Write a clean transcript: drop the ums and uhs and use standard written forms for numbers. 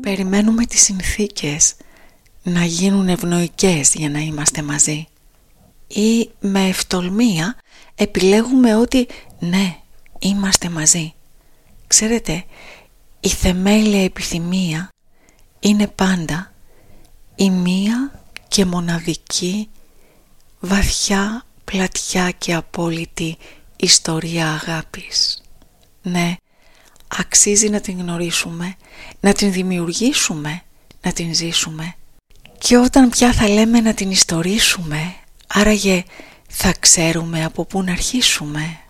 περιμένουμε τις συνθήκες να γίνουν ευνοϊκές για να είμαστε μαζί, ή με ευτολμία επιλέγουμε ότι ναι, είμαστε μαζί. Ξέρετε, η θεμέλια επιθυμία είναι πάντα η μία και μοναδική, βαθιά, πλατιά και απόλυτη ιστορία αγάπης. Ναι, αξίζει να την γνωρίσουμε, να την δημιουργήσουμε, να την ζήσουμε. Και όταν πια θα λέμε να την ιστορίσουμε, άραγε θα ξέρουμε από πού να αρχίσουμε.